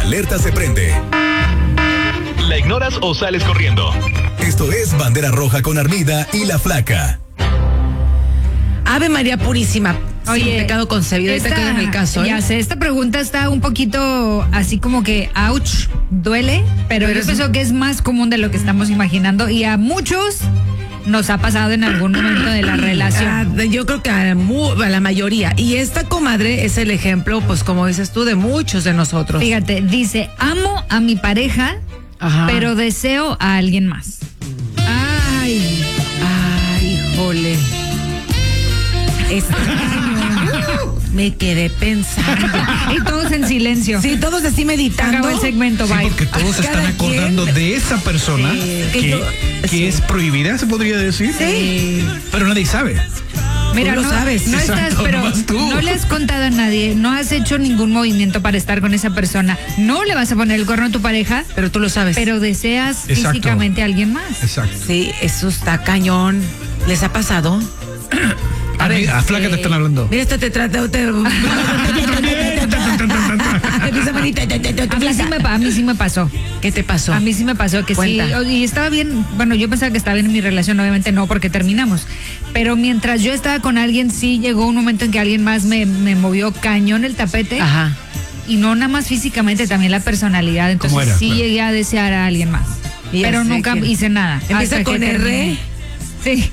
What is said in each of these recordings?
alerta se prende. ¿La ignoras o sales corriendo? Esto es Bandera Roja con Armida y La Flaca. Ave María Purísima. Oye, sin pecado concebido. Ahorita quedo en el caso. Ya sé, esta pregunta está un poquito así como que, ouch, duele, pero yo pienso que es más común de lo que estamos imaginando y a muchos nos ha pasado en algún momento de la relación. Yo creo que a la mayoría. Y esta comadre es el ejemplo, pues como dices tú, de muchos de nosotros. Fíjate, dice, amo a mi pareja, pero deseo a alguien más. Ay, jole. Me quedé pensando. Y todos en silencio. Sí, todos así meditando. Acabó el segmento, Sí, bye. porque todos se están acordando de esa persona que es prohibida, se podría decir. Sí. Pero nadie sabe. Mira, tú lo sabes. No Exacto, estás, pero nomás tú. no le has contado a nadie, no has hecho ningún movimiento para estar con esa persona. No le vas a poner el cuerno a tu pareja, Pero tú lo sabes. pero deseas Exacto. físicamente a alguien más. Exacto. Sí, eso está cañón. ¿Les ha pasado? A Flaca te están hablando. Mira, esto te trata. A mí sí me pasó. ¿Qué te pasó? A mí sí me pasó que Cuenta. sí. Y estaba bien. Bueno, yo pensaba que estaba bien en mi relación, obviamente no, porque terminamos. Pero mientras yo estaba con alguien, sí llegó un momento en que alguien más me movió cañón el tapete. Ajá. Y no nada más físicamente, también la personalidad. Entonces ¿Cómo era? sí Claro. llegué a desear a alguien más. Y ya Pero sé nunca quién. hice nada. ¿Empieza hasta con que R? terminé. Sí.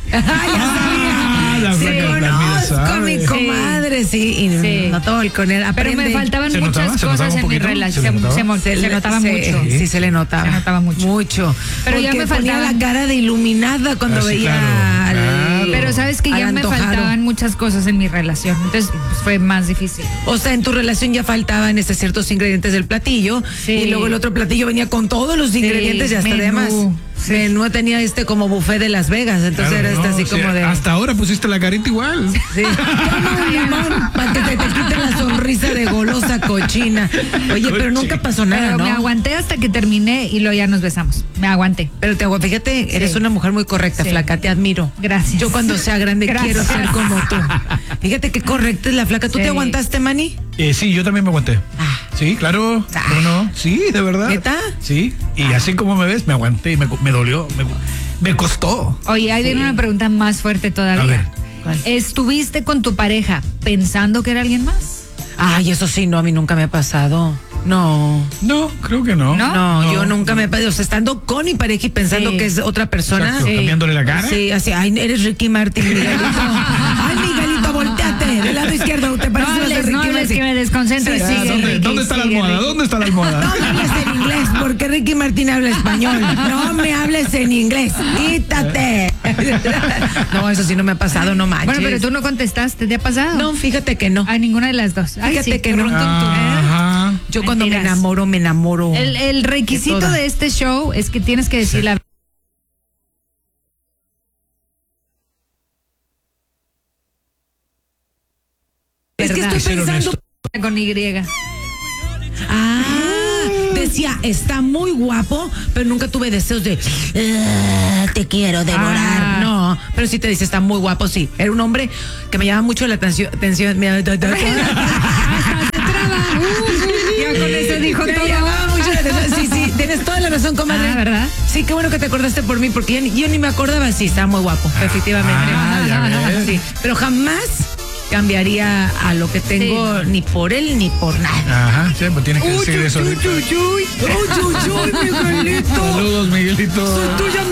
La Sí, Flaca también conozco a mi sabe. comadre, sí. Y Sí. no todo el con él. Pero me faltaban ¿Se muchas notaba? ¿Se notaba cosas un en mi poquito? relación. ¿Se notaba? Se notaba mucho. Sí, se le notaba. Se notaba mucho. Mucho. Pero ya Porque me ponía faltaban- la cara de iluminada cuando Sí, veía claro, claro. Pero sabes que al ya me antojado. faltaban muchas cosas en mi relación. Entonces pues, fue más difícil. O sea, en tu relación ya faltaban ciertos ingredientes del platillo. Sí. Y luego el otro platillo venía con todos los ingredientes y hasta menú. además. Sí. Menú tenía como buffet de Las Vegas. Entonces Claro, era no, así o sea, como de. Hasta ahora pusiste la carita igual. Sí. Toma un limón para que te quite la sonrisa de golosa cochina. Oye, pero nunca pasó nada, Pero ¿no? me aguanté hasta que terminé y luego ya nos besamos. Me aguanté. Pero fíjate, eres Sí. una mujer muy correcta, Sí. Flaca, te admiro. Gracias. Yo cuando sea grande Gracias. quiero ser como tú. Fíjate qué correcta es la Flaca. ¿Tú Sí. te aguantaste, Manny? Sí, yo también me aguanté. Sí, claro. ¿Cómo no? Sí, de verdad. ¿Neta? Sí. Y así como me ves, me aguanté y me dolió. Me costó. Oye, ahí viene una pregunta más fuerte todavía. A ver. ¿Cuál? ¿Estuviste con tu pareja pensando que era alguien más? Ay, eso sí, no, a mí nunca me ha pasado. No. No, creo que no. ¿No? No, yo nunca me he pasado. O sea, estando con mi pareja y pensando Sí. que es otra persona. Exacto, cambiándole la cara. Sí, así, ay, eres Ricky Martin, Miguelito. Ay, Miguelito, volteate. Del lado izquierdo, ¿te parece? No hables, no hables, que me desconcentro. Sí, Sigue, sí, Ricky, ¿Dónde está la sigue, almohada? Ricky. ¿Dónde está la almohada? No me hables en inglés, porque Ricky Martin habla español. No me hables en inglés. Quítate. No, eso sí no me ha pasado, no manches. Bueno, pero tú no contestaste, ¿te ha pasado? No, fíjate que no. A ninguna de las dos. Ay, Fíjate sí, que no. turrún, tum, tum. Ajá. Yo cuando me Mentiras. enamoro. El requisito toda. de este show es que tienes que decir la Es que verdad. estoy pensando. Con Y. Decía, está muy guapo, pero nunca tuve deseos de te quiero devorar. Ah. No, pero sí te dice, está muy guapo, sí. Era un hombre que me llama mucho la atención. Ya con eso dijo Me todo. llamaba mucho la atención. Sí, sí, tienes toda la razón, comadre. Ah, ¿verdad? Sí, qué bueno que te acordaste por mí, porque yo ni me acordaba. Sí, está muy guapo, efectivamente. ya ves. Sí, pero jamás cambiaría a lo que tengo ni por él ni por nada. Ajá, sí, pues tiene que decir eso. Uy, Miguelito. Saludos, Miguelito. Soy tuya